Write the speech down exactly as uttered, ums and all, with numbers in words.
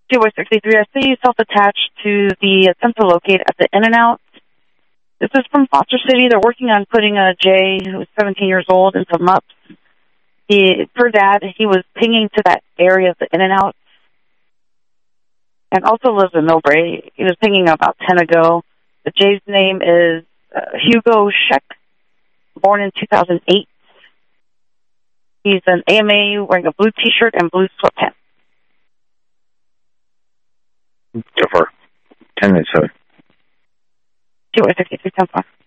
Two by sixty-three, I see you self-attached to the attempt to locate at the In-N-Out. This is from Foster City. They're working on putting a Jay, who's seventeen years old, into M U P S. He, per dad, he was pinging to that area of the In-N-Out. And also lives in Millbrae. He was pinging about ten ago. The Jay's name is uh, Hugo Sheck, born in two thousand eight. He's an A M A wearing a blue T-shirt and blue sweatpants. So far, ten minutes. two by sixty-three, ten four.